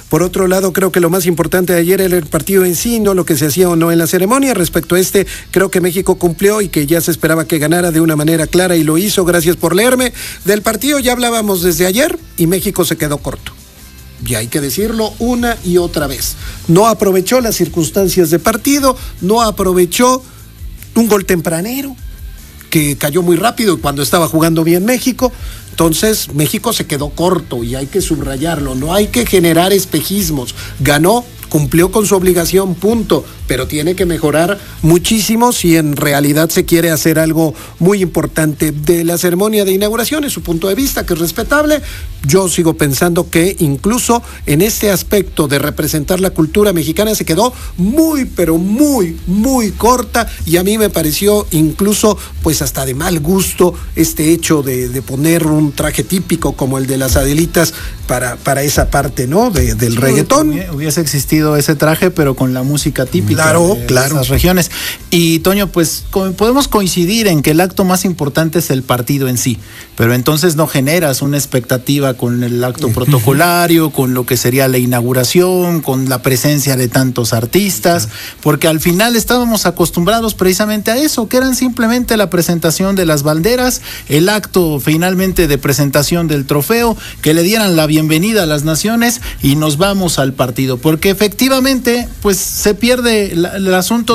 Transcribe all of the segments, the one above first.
Por otro lado, creo que lo más importante de ayer era el partido en sí, no lo que se hacía o no en la ceremonia. Respecto a creo que México cumplió y que ya se esperaba que ganara de una manera clara y lo hizo. Gracias por leerme. Del partido ya hablábamos desde ayer y México se quedó corto. Y hay que decirlo una y otra vez. No aprovechó las circunstancias de partido, no aprovechó un gol tempranero que cayó muy rápido cuando estaba jugando bien México. Entonces México se quedó corto y hay que subrayarlo, no hay que generar espejismos. Ganó, cumplió con su obligación, punto, pero tiene que mejorar muchísimo si en realidad se quiere hacer algo muy importante. De la ceremonia de inauguración, es su punto de vista, que es respetable. Yo sigo pensando que incluso en este aspecto de representar la cultura mexicana se quedó muy, pero muy, muy corta, y a mí me pareció incluso pues hasta de mal gusto este hecho de poner un traje típico como el de las Adelitas para esa parte, ¿no? Del reggaetón. Hubiese existido ese traje, pero con la música típica de esas regiones. Y Toño, pues podemos coincidir en que el acto más importante es el partido en sí, pero entonces no generas una expectativa con el acto protocolario, con lo que sería la inauguración, con la presencia de tantos artistas, porque al final estábamos acostumbrados precisamente a eso, que eran simplemente la presentación de las banderas, el acto finalmente de presentación del trofeo, que le dieran la bienvenida a las naciones y nos vamos al partido, porque efectivamente pues se pierde el asunto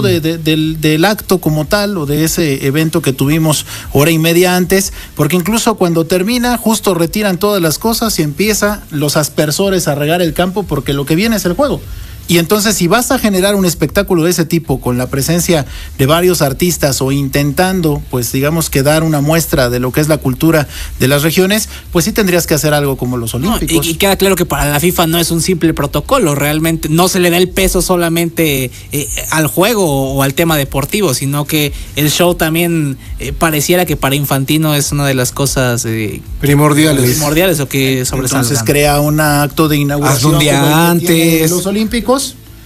del acto como tal, o de ese evento que tuvimos hora y media antes, porque incluso cuando termina justo retiran todas las cosas y empieza los aspersores a regar el campo, porque lo que viene es el juego. Y entonces, si vas a generar un espectáculo de ese tipo con la presencia de varios artistas o intentando, pues digamos que dar una muestra de lo que es la cultura de las regiones, pues sí tendrías que hacer algo como los Olímpicos. Y queda claro que para la FIFA no es un simple protocolo, realmente no se le da el peso solamente al juego o al tema deportivo, sino que el show también pareciera que para Infantino es una de las cosas primordiales o que sobresalgan. Entonces crea un acto de inauguración un día antes, los Olímpicos,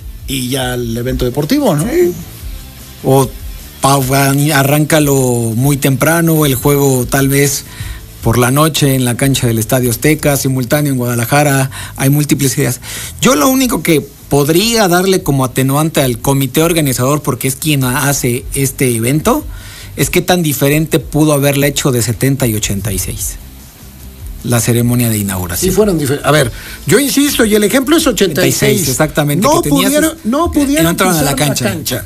y ya el evento deportivo, ¿no? Sí. O arráncalo muy temprano, el juego tal vez por la noche en la cancha del Estadio Azteca, simultáneo en Guadalajara. Hay múltiples ideas. Yo lo único que podría darle como atenuante al comité organizador, porque es quien hace este evento, es qué tan diferente pudo haberle hecho de 70 y 86. La ceremonia de inauguración. Sí, fueron diferentes. A ver, yo insisto, y el ejemplo es 86. Exactamente. No pudieron entraron a la cancha.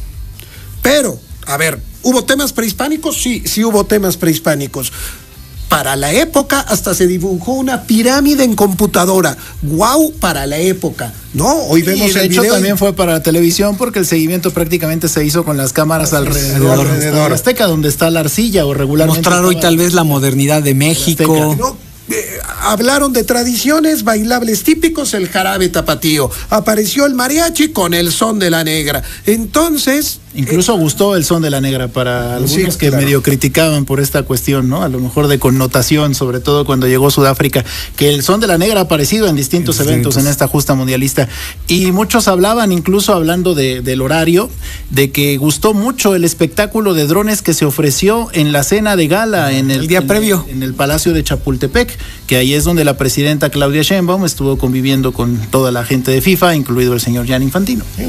Pero, a ver, ¿hubo temas prehispánicos? Sí hubo temas prehispánicos. Para la época hasta se dibujó una pirámide en computadora. ¡Guau! Para la época, ¿no? Hoy vemos el video. También fue para la televisión, porque el seguimiento prácticamente se hizo con las cámaras alrededor de Azteca, donde está la arcilla, o regularmente. Mostrar hoy tal vez la modernidad de México. Hablaron de tradiciones, bailables típicos, el jarabe tapatío. Apareció el mariachi con el son de la negra. Entonces... Incluso gustó el son de la negra para algunos que medio criticaban por esta cuestión, ¿no? A lo mejor de connotación, sobre todo cuando llegó Sudáfrica, que el son de la negra ha aparecido en distintos eventos en esta justa mundialista. Y muchos hablaban, incluso hablando del horario, de que gustó mucho el espectáculo de drones que se ofreció en la cena de gala en el día previo en el Palacio de Chapultepec, que ahí es donde la presidenta Claudia Sheinbaum estuvo conviviendo con toda la gente de FIFA, incluido el señor Gianni Infantino. Sí.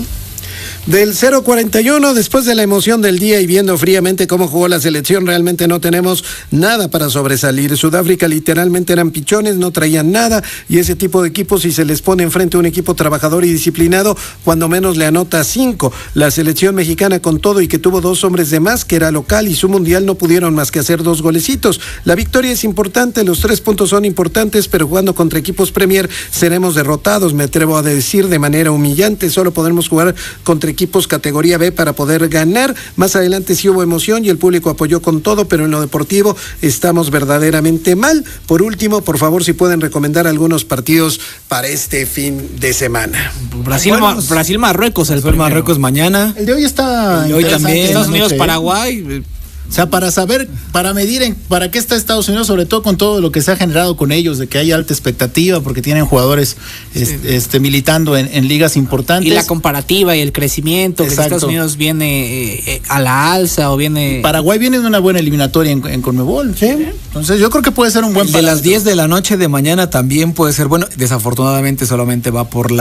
Del 0-41, después de la emoción del día y viendo fríamente cómo jugó la selección, realmente no tenemos nada para sobresalir. Sudáfrica literalmente eran pichones, no traían nada, y ese tipo de equipos, si se les pone enfrente a un equipo trabajador y disciplinado, cuando menos le anota 5. La selección mexicana, con todo y que tuvo 2 hombres de más, que era local y su mundial, no pudieron más que hacer 2 golecitos. La victoria es importante, los 3 puntos son importantes, pero jugando contra equipos Premier seremos derrotados, me atrevo a decir, de manera humillante. Solo podremos jugar contra equipos categoría B para poder ganar. Más adelante sí hubo emoción y el público apoyó con todo, pero en lo deportivo estamos verdaderamente mal. Por último, por favor, si pueden recomendar algunos partidos para este fin de semana. Brasil-Marruecos, Marruecos mañana. El de hoy está. Hoy también. Estados Unidos-Paraguay. O sea, para saber, para medir para qué está Estados Unidos, sobre todo con todo lo que se ha generado con ellos, de que hay alta expectativa, porque tienen jugadores militando en ligas importantes. Y la comparativa y el crecimiento, que Estados Unidos viene a la alza o viene... Paraguay viene de una buena eliminatoria en Conmebol. Sí. Entonces yo creo que puede ser un buen parámetro. De las 10 de la noche de mañana también puede ser bueno. Desafortunadamente solamente va por la